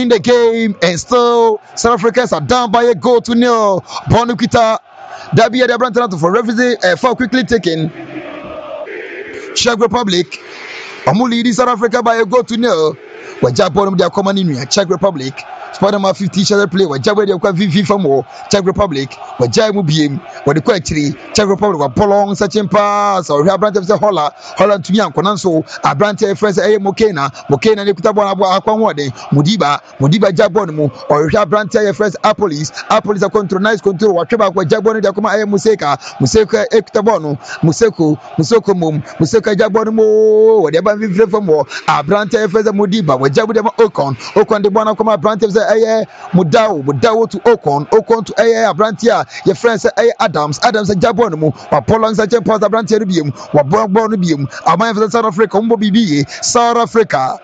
in the game, and still South Africans are down by a goal to nil. Bonukita, Dabia de Branton for referee, foul quickly taken. Czech Republic, Amuli South Africa by a goal to nil. Wajabon, they are coming in Czech Republic. Spider-Man 50 shall play with Jabba de VV for more Czech Republic, with Jamu Beam, with the Quetri, Czech Republic, with Polong, such in pass, or Brant of the Holland to Yan Conanso, a Brante Fresh A. Mokena, Nikutabona, Aquamode, Mudiba Jabonmu, or Brante Fresh Apolis are control, nice control, whatever with Jabon de Akuma Museka, Museka Ektabono, Musoko Mum, Museka Jabonmo, whatever we for more, a Brante Fresh Mudiba, with Jabu Okon the Bonacoma Brante. Mudao to Okon to Abrantia, your friends Adams and Jabonmu, or Polong such a part of Brantium, or Borbium, a man for South Africa, BB, South Africa.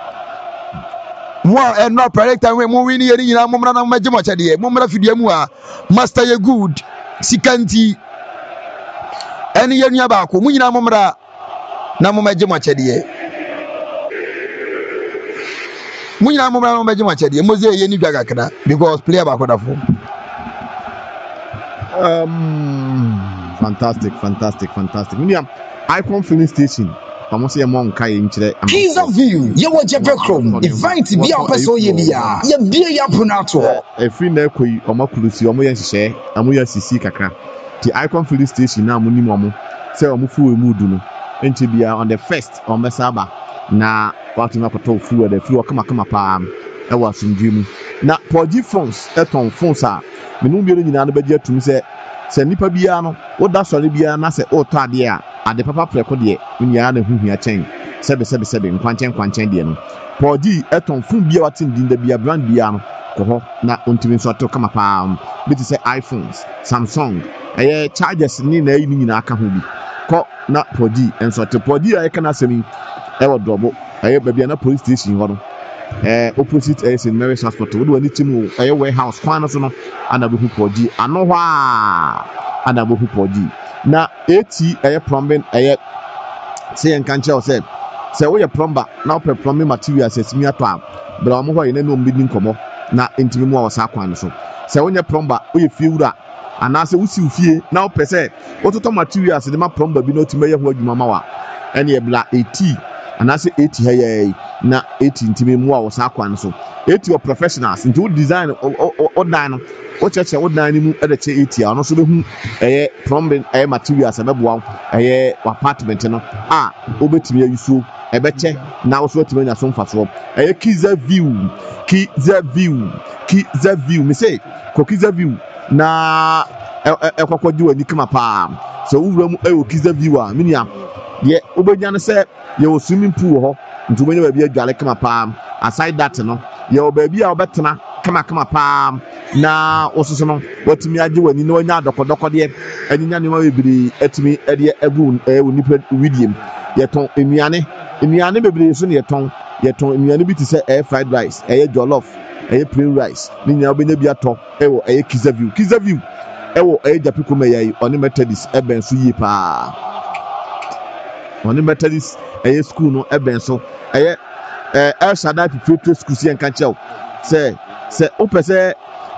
Moi and not predict and we're moving here in a moment of Majamachadia, Mumra Fidiamua, Master Ye Good, Sikanti, any Yabaku, Muna Mumra, Namajamachadia. Munya mumra no majima chede moze ye ni dwaga kada because player ba koda fo fantastic munya Icon filling station amo se mo nka ye nkire Keys of view ye wo jebekrom event bi a person ye bia ye bia ya ponato free na koyi omakulusi omo ye nhye amo ya sisi kakra the Icon filling station na mo ni mo se omo fu we mudu no enti bia on the first on mesaba na watu na koto fuwa de fuwa kama pa e wa sundwemu na poji phones eton phones a menu bi nyina na bagia tum se nipa bia no woda sori bia na se oto ade a ade papa preko de nya na huhua chen sebe nkwanchen de no poji eton phone bia watin din da bia brand bia no ko ho na ontimi so to kama pa bi ti se iPhones Samsung chargers ni na yi nyina aka ho bi ko na poji enso te poji a kana semi ewo drobo baby na police station ho no opposite St. Mary's Hospital wo do ani timu warehouse kwan so no anabohu poji ano hwa anabohu poji na eti plumbing say en kan che say wo ye plumber na wo plumbing materials asimi ato bra mo ho ye na no mbi nkomo na entimi mu a wasa kwan so say wo ye plumber wo ye fiewura anase wo si fie na wo pese wo toto materials de ma plumber bi no timi ye ho adwuma ma wa ene ye bla 80 anase 80 haye na 80 ntimi mu a wasa kwan so 80 of professionals into design o dan no o cheche o dan ni mu e de che 80 a no so behu plumbing materials abeboa apartment no obetimi ayuso ebeche na wo so timi nya so mfaso Kiza view me say Kiza view na ekwakwodi wani kama pa so wura mu Kiza view a minia ye obenya no se ye wo swimming pool ho ntubenya ba bia dwale kama pa aside that no ye obabi a obetena kama pa na ososo no watimi age wani na onya adokodoko de anyanya ne ma bebiri atimi ade agu nipa widiem ye ton enuane bebiri so ne ye ton enuane bi ti se fried rice jollof plain rice ni nya obenya bi ato ewo Kiza view ewo japiko meyayi oni methodist eben so yi pa oni methodist school no eben so El Shaddai Preparatory School si enka cheo se opese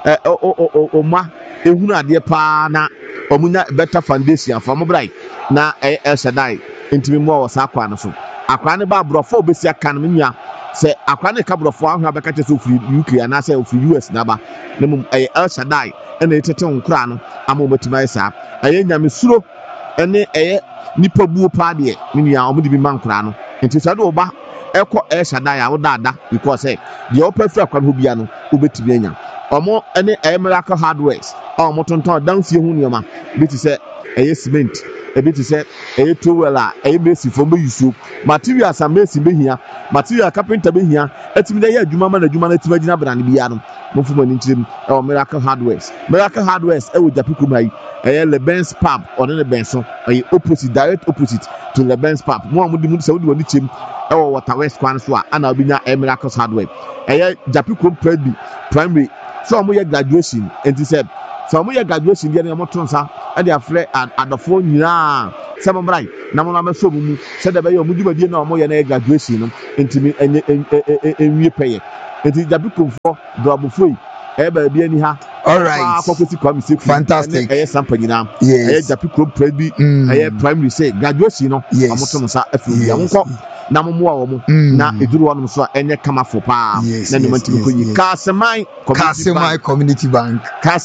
oma ehunu ade pa na omunya better foundation for mobrai na El Shaddai intimi mo wo sa akwa no so akwa ne ba brofo obesi aka no menua se akwa ne ka brofo ahwa beka che so free UK na se free US na ba na mum El Shaddai ena etete nkura no ama obetima sa nyame suro ene nipa buo pa de menua omudi bi mankura no enti sa do ba eko El Shaddai a wo dada because the upper free akwa no bia no obetimi anya omo ene Miracle Hardwares omo tonton dansie hu nioma bi ti se cement ebi ti se towel a mesi fo be yusu materials a mesi be hia material carpenter be hia etimi na ya adwuma ma na adwuma na timi agina brand bia no mo fu mani ntirem Miracle Hardwares wo japiku mai Leben's pub on the benso opposite direct opposite to Leben's pub mo amudi mu se wodi wani chem Water West kwan so a ana obinya Miracle Hardware japiku primary so mo ye graduation enti se so mo ye graduation dia na mo tonsa e dey afre adofo nyina se mo brai na mo na meso mu se de be ye omudi badie na mo ye na graduation no enti mi enwie peye enti Jabi Kumfo Drabufo baby ani ha all right akokosi Kwame Seku fantastic sampa nyina yes Jabi Club Predi primary say graduation no amoto sa afi wonko na momo a wo na eduru wonom so enye kamafo pa na ne mantimi ko yi Kasemai Community Bank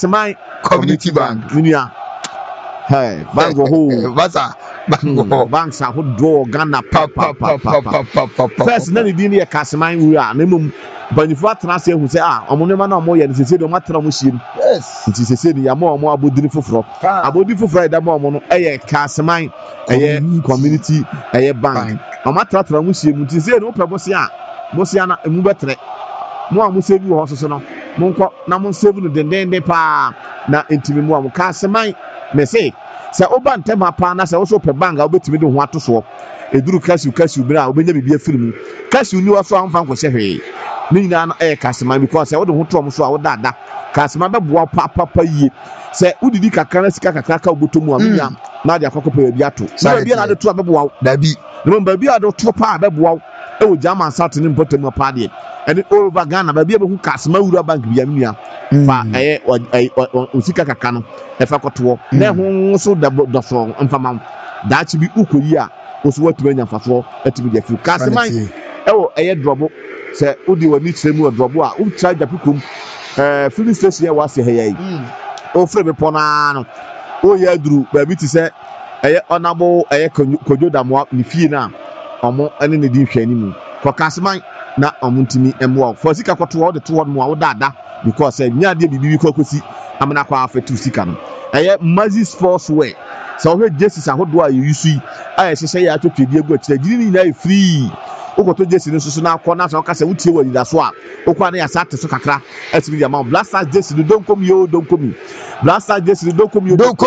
minia hey bango ho basa bango banks a ho do Ghana papa first na ne din ye Kasemai wura na mum banifo atena se hu se omo ne ma na omo ye ne sese de omo atena mo hiem yes nti sese ni ya mo omo abodini foforo da mo omo no eye Kasemai community bank omo atena mo hiem nti se ne wo bosia na emu betre mo amu save wo so no mo nko na mo save no dendende pa na entimi mo amu Kasemai me say se oba ntema pa na se wo so pe bank a obetimi de ho ato so eduru kasu bra obenya bibia firimu kasu ni wo so amfa nko hwe ni nyina no Kasemai because se wo de ho to mo so a wo dada Kasemai beboa papa yie se udidi kakra sika kakra ka obotomu amenya na de akokopa bia to na bia na de to beboa dabi no bia de to pa beboa ewo German South ni mpotamu pa de ene over Ghana bia be hu Kasemai wura bank bia menua fa osika kakra no efa koto na ho so do so mfama da chi bi ukoyi a oso watu anya mfafo atimi de fi Kasemai ewo drobo se udi wani chemu drobo a ucha Japikum filling station ya wase heyi o free be pona no o ya duru ba bi ti se onabo Kojodamo ni fie na omo ene ne di hwani mu ko Kasemai na omuntimi emwa for sika koto wo de to wo mo dada because nya de bibi kokosi amana kwa afetu sika no Mazi Sportswear so he jerseys ahodo a yusu hyehyɛ ya atwetwe egu akira giri ni na free ukoto jersey no so na akɔ na so ka sɛ wutie wɔ dida so a okwa na ya sate so kakra atimi dia ma Blasters jersey no don't come Blasters jersey no don't come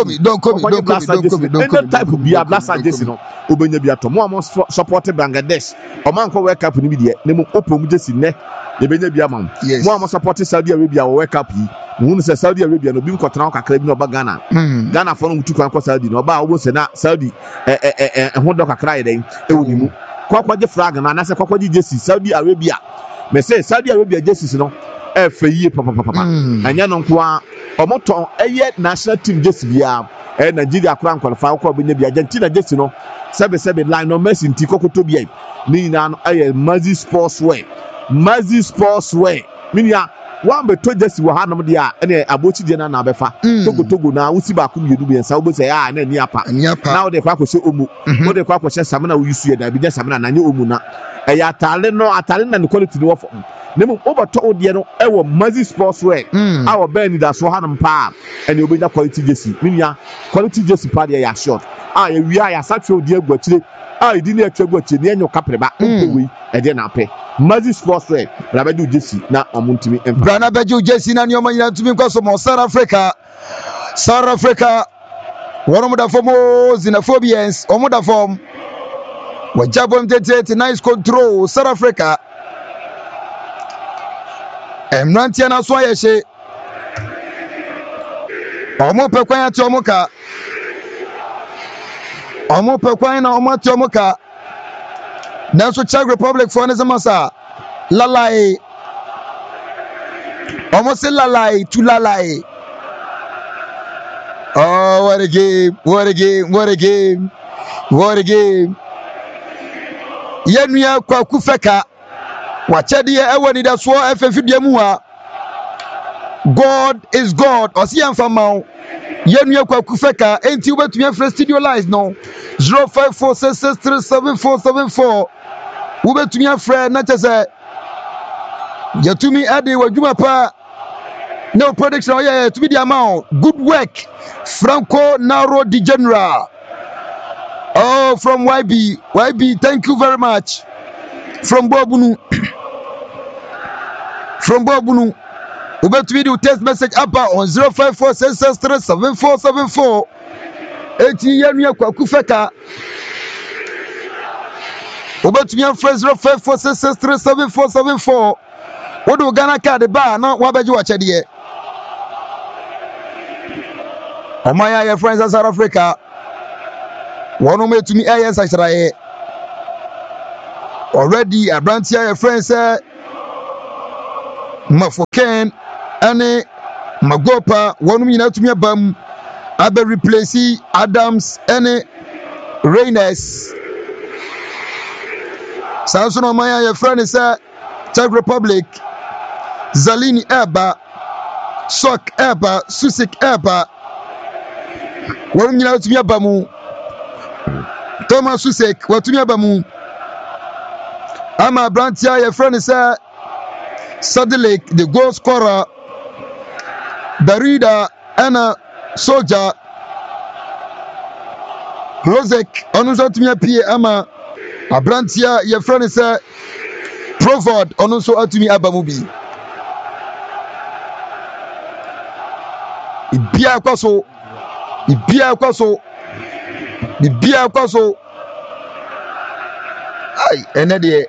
any type of bia Blasters jersey no obenya bia to mo support Bangladesh o man ko World Cup ni bi de mo opom jersey ne ebenya bia ma mo support Saudi Arabia World Cup yi mo se Saudi Arabia no bi nkɔtena kakra bi no ba Ghana fo no mutu kwan ko Saudi no ba wo se na Saudi ho do kakra yeden ewu ni mu kwakwaje flag na se kwakwaje jersey Saudi Arabia me say Saudi Arabia jerseys no feyie papa anya no nko a omoton national team jersey bia Nigeria kura qualify ko benya bia Argentina jersey no sebe line no Messi nti kokoto bia ni na no Mazi Sportswear minia wan be to jersey wo hanom dia ene abochi dia na abefa togo na wusi ba ku miedu bi ensa wo say na ni apa na wo de kwa kwose omu wo de kwa kwose samina wo yusu ye da bi de samina na nye omu na atale na ne quality no wo nemu obato odie no ewo Mazi Sportswear awo ben ni da so hanom pa ene obenya quality jersey minia quality jersey pa dia ya short ya wia ya satwe odie agwachire idi na atwa agwachire ne enyo kapreba nkowi ede na pe Mazi Sportswear rabedu jersey na omuntimi Brana beju jersey na nyoma nyina ntumi kwaso mo South Africa wono da form xenophobians omo da form wajabo mtete nice control South Africa emrantia na so ayehye omo pekwan ati omo ka omo pekwan na omo ati omo ka nanso Czech Republic for nezamasa lalai almost lalai to lalai. Oh, what a game. Yenuya kwa kufeka wachedi ewani da so FFD mu a God is God osi amfama yenuya kwa kufeka enti ubetumi afre studio live no 0546637474 ubetumi afre na chese yatumi ade wadwuma pa no prediction yeah to be the amount good work Franco Naro di General from YB thank you very much from Bobunu ubetumi do text message up on 0546637474 eti yanu kwa kufeka ubetumi afre 0546637474 what do Ghana card ba na wabeji wachede omaya your friends in South Africa one me to me yes I already abrantia your friends Mafoken ane Magopa wɔnom nyinaa tumi aba mu abɛ replace Adams ane Reyners. Saa nso na ɔman a yɛfrɛ ne sɛ Czech Republic, Zalini Eba, Sok Eba, Susik Eba. Wɔnom nyinaa tumi aba mu. Thomas Susik wɔtumi aba mu. Ama Brantia yɛfrɛ ne sɛ Sadilek, the goal scorer, Darida ɛna Soja. Rosek ɔno nso atumi apie ama Abrantia yɛfrɛ ne sɛ Provod ɔno nso atumi aba mu bi. Ibia akɔ so. Ai ɛnɛ deɛ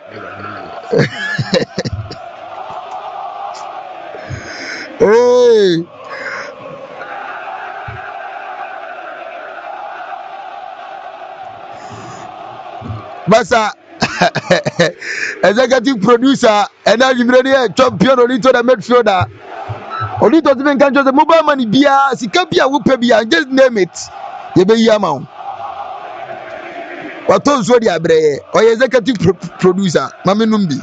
hey. Basa executive producer and now you ready champion Olito the midfielder. Olito even can't just mobile money bia sika bia wo pay bia just name it. You be yama. What on so dia bre or executive producer mame numbi.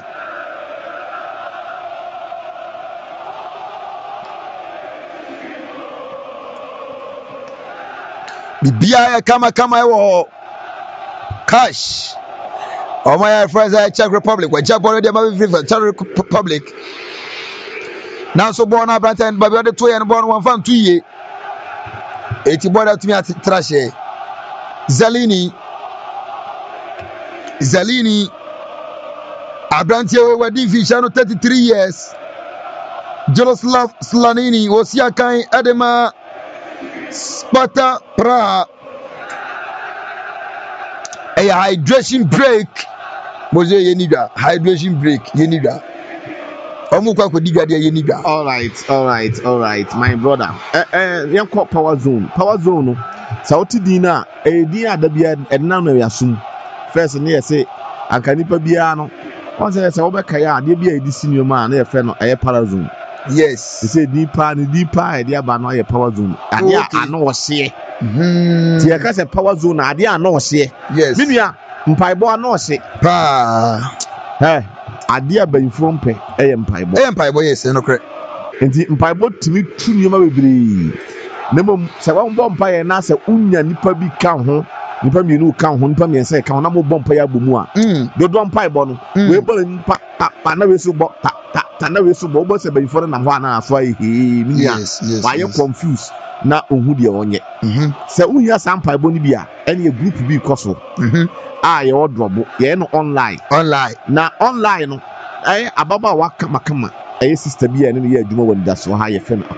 Bibia kama ewo cash. Oh my friends, Czech Republic. When Czech already have a Czech Republic. Now so born up and by the 2 and born 1 fan 2 years. 80 border to me at trash. Zalini Abrantia were division 33 years. Jaroslav Slanini was Yakai Adema Sparta Praha. A hydration break. Was a hydration break. All right, my brother. You call power zone. Sauti dina. Dia dabia edna no yasum. First near say ankanipa bia no. Once say obekaya de bia edisi nyoma na ye fe no eye power zone. Yes. They say deeper e dia ba no ye power zone. Adia ano ose. Ti e ka say power zone adia ano ose. Yes. Minua mpaibo ano ose. Pa. Adia bayifo mpe eye mpaibo yes no correct. Enti mpaibo timi tu nyoma bebre. Nemom se wa mbɔ mpaye na se unya nipa bi ka ho, nipa mienu ka ho, nipa miense ka ho na mo bɔ mpaye abomu a. Dodo mpaibo no we bɔ nipa pa na we so bɔ ta na we so bɔ bɔ se bayifo na ho ana aso ayi minia. Wa ye confused na ohu de onye. Se unya sa mpaibo ni bi a ene group bi koso. A ye odrobo ye no online na online no ababa wa kama sister bi ene ye adwuma wanda so ha ye fe no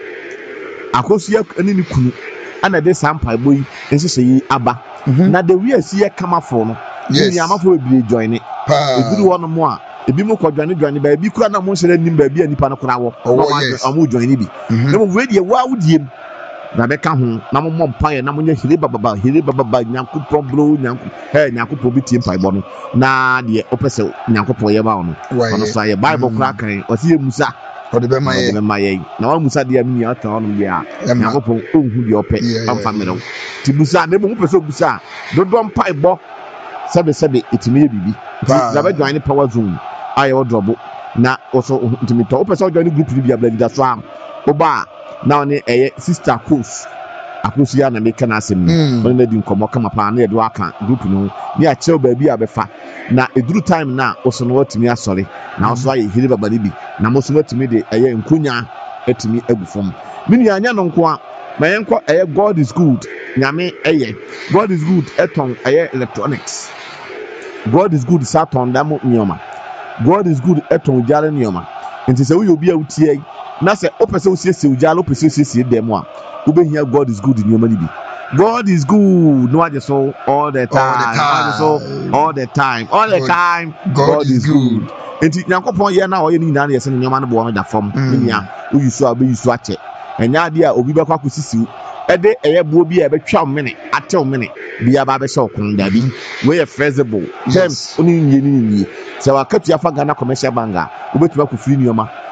akosia ene ni kunu ana de sampaibo yi nsese yi aba na the we asi ye kama fo no ni amafo ebire join ni eduru wono mo a ebi mo ko join ba ebi kura na mo sere nim ba bi anipa no kura wo omo join ni bi na mo we de wa wudiem na beka ho na mo mpaye na mo nya hire baba nyankopon bro nyankopon bi tie mpaye bo no na de opese nyankopon ye ba ono ono so ye bible kura kan o se musa o de be maye na wa musa de amini ata ono bia nyankopon onhu de ope amfa mero ti musa na mo pese musa dodo mpaye bo sebe itimi ye bibi na be join power zone aye odrobo na also intimi to opese o join group bi abla leader so am oba now ne sister course akosia na make na asem no na di nkomo kama pa na yedo aka group no ni a chew ba bi abefa na eduru time na oso no watimi asore na oso aye hiri baba bi na mo so watimi de nkunya atimi agufom minu anya no nko a ma yenko God is good nyame God is good eton electronics God is good Saturn damo nyoma God is good eton jare nyoma nti se wo obi a utie na se opese osiesie ujalo opese osiesie dem a ubehia God is good in your money bi God is good no aje so all the time God is good enti nyankopon ye na oye ni nyina na ye se nyoma no bo no da fam nya uyisu a be yisu ache enya ade a obi bekwa kosisiu ede buo bi a betwa mene atew mene bia ba be se okun da bi we feasible terms oni nyi se wa katua fa Ghana commercial bank a obetuma ko free nyoma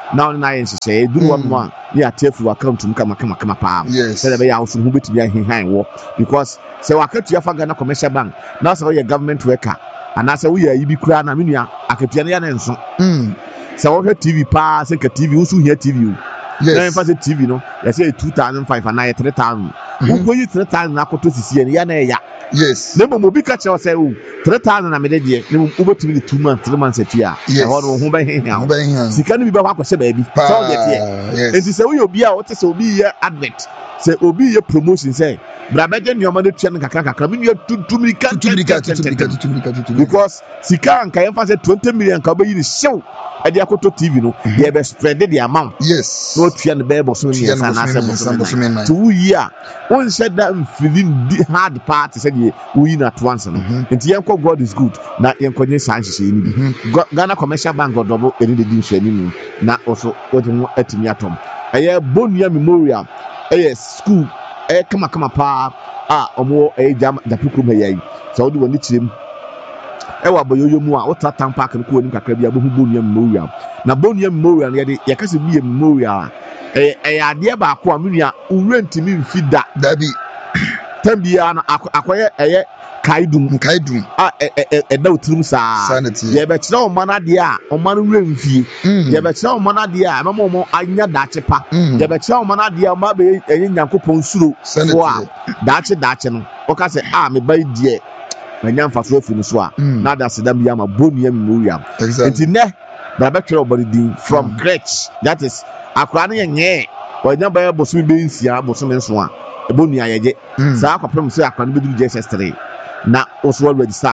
now na yen hye duru one one ya tefu account mu kama pa Yes. say be ya so hu betimi ahihan wo because say wakatua fa Ghana commercial bank now say we government worker and say we yi bi kura na menua akatua na ya na nso say we TV pa say ka TV usu here TV Yes. na fa say TV no ya say 2005 and na 3000 wo yi 3000 na akoto sisi ya na ya Yes. na mo bi ka che say 3000 na me de de na mo betimi 2 months 3 months atua e ho no ho ba hihan sika no bi ba kwa kwese ba bi so ye tie enti say we obi a o te say obi ye advert say obi ye promotion say bra beje nyoma de tua kakra me tutumika because sika anka ye fa say 20 million ka obi ni show e de akoto TV no ye be spread the amount Yes. no tua ne be boso ni san na say to we here on said that feeling the hard part said we in at once no enti yenko God is good na yenko nye san hye ni Ghana commercial bank godobo eni de din hye ni na also odimo atimi atom eye Bonua Memorial eye school kama pa omo jam dapikrum heyi so odi woni chirem ewa boyoyo mu a otatam park no ko ni kakra bia bo Bonua Memorial na Bonua Memorial ye yakase bi memorial ade ba ko a menua urentimi mfida Dabi. tambia na akoye kaidum da utrum sa ye be kire o mana de a o mana remfie ye be kire o mana de a memo anya dache pa ye be kire o mana de a ma be nyankopon suro so a dache no o ka se me bai die anya mfaso afi no so a na da sedam ya ma Bonua Memorial enti ne da be kire o body din from crèche that is akwa na ye wanya ba bosu be nsia bosu nso a Bonua yeje sa akopem so akwa no be du Jesus3 na also register